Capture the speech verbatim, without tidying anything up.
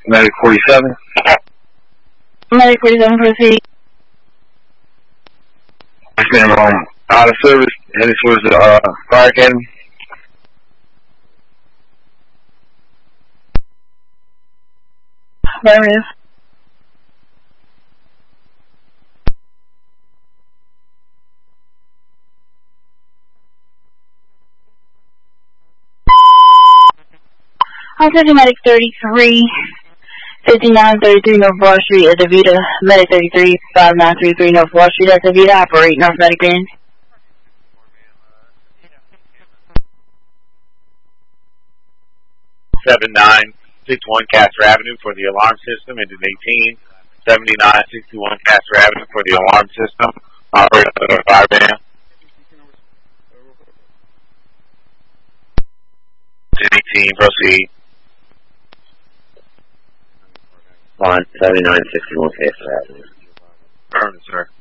Medic forty-seven. Medic forty-seven, proceed. It's been um, out of service, headed towards the uh, fire academy. Affirmative. Officer Medic thirty-three, fifty-nine thirty-three North Wall Street at Avita. Medic thirty-three, five nine three three North Wall Street at Avita. Operate North Medic Band. seven nine six one Castro Avenue for the alarm system, engine eighteen. seventy-nine sixty-one Castro Avenue for the alarm system. Operate under the fire band. Engine eighteen, proceed. Line seventy-nine sixty-one Castro Avenue. Affirmative, sir.